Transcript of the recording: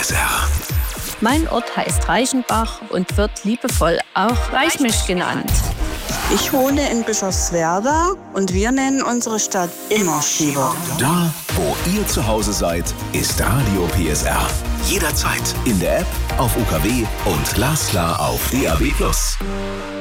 PSR. Mein Ort heißt Reichenbach und wird liebevoll auch Reichmisch genannt. Ich wohne in Bischofswerda und wir nennen unsere Stadt immer Schieber. Da, wo ihr zu Hause seid, ist Radio PSR. Jederzeit in der App, auf UKW und glasklar auf DAB+.